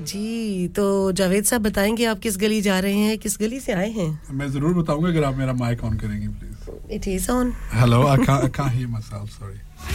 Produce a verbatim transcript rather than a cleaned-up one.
जी तो जावेद साहब बताएंगे आप किस गली जा रहे हैं किस गली से आए हैं मैं जरूर बताऊंगा अगर आप मेरा माइक ऑन करेंगे please It is on Hello I can't I can't hear myself sorry